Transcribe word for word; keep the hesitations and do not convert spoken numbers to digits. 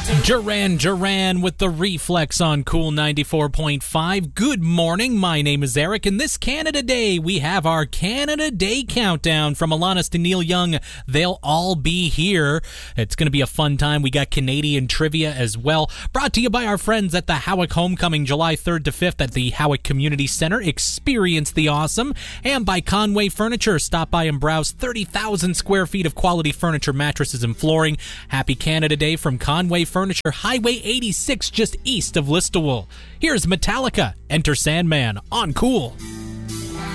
Duran Duran with the Reflex on Cool ninety-four point five. Good morning, my name is Eric, and this Canada Day, we have our Canada Day Countdown from Alanis to Neil Young. They'll all be here. It's going to be a fun time. We got Canadian trivia as well. Brought to you by our friends at the Howick Homecoming, July third to fifth at the Howick Community Center. Experience the awesome. And by Conway Furniture. Stop by and browse thirty thousand square feet of quality furniture, mattresses, and flooring. Happy Canada Day from Conway Furniture. Highway eighty-six, just east of Listowel. Here's Metallica, Enter Sandman on Cool.